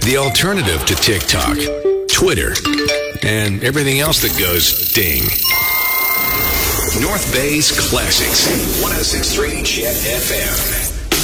The alternative to TikTok, Twitter, and everything else that goes ding. North Bay's Classics, 106.3 Chet FM.